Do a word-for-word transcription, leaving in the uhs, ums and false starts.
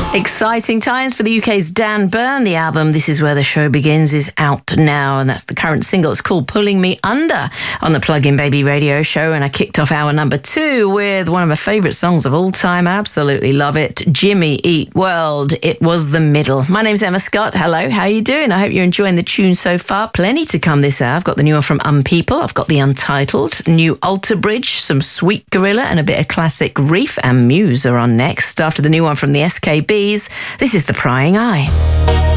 Exciting times for the U K's Dan Byrne. The album This Is Where the Show Begins is out now, and that's the current single. It's called Pulling Me Under on the Plug In Baby radio show, and I kicked off hour number two with one of my favourite songs of all time. I absolutely love it. Jimmy Eat World. It was the middle. My name's Emma Scott. Hello, how are you doing? I hope you're enjoying the tune so far. Plenty to come this hour. I've got the new one from Unpeople. I've got the Untitled, new Alter Bridge, some Sweet Gorilla, and a bit of classic Reef and Muse are on next. After the new one from the S K B, this is The Prying Eye.